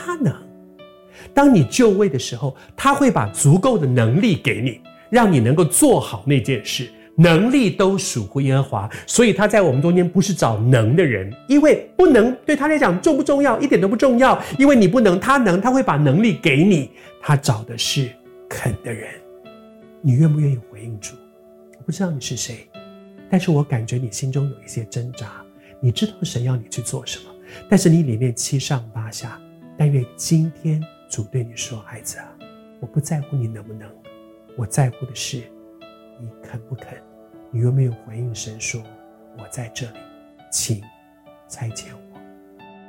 他能。当你就位的时候，他会把足够的能力给你，让你能够做好那件事。能力都属乎耶和华，所以他在我们中间不是找能的人，因为不能对他来讲重不重要？一点都不重要，因为你不能，他能，他会把能力给你。他找的是肯的人。你愿不愿意回应主？我不知道你是谁，但是我感觉你心中有一些挣扎，你知道神要你去做什么，但是你里面七上八下。但愿今天主对你说，孩子啊，我不在乎你能不能，我在乎的是你肯不肯。你有没有回应神说，我在这里，请差遣我。